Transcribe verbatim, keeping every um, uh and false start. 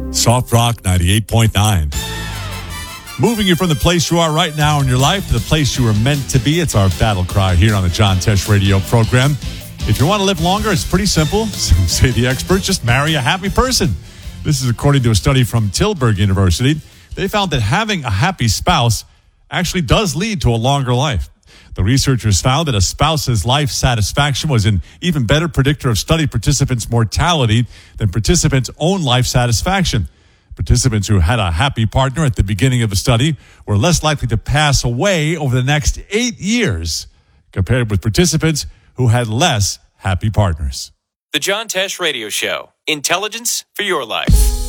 Soft Rock ninety-eight point nine. Moving you from the place you are right now in your life to the place you were meant to be. It's our battle cry here on the John Tesh radio program. If you want to live longer, it's pretty simple. Say the experts, just marry a happy person. This is according to a study from Tilburg University. They found that having a happy spouse actually does lead to a longer life. The researchers found that a spouse's life satisfaction was an even better predictor of study participants' mortality than participants' own life satisfaction. Participants who had a happy partner at the beginning of the study were less likely to pass away over the next eight years compared with participants who had less happy partners. The John Tesh Radio Show. Intelligence for your life.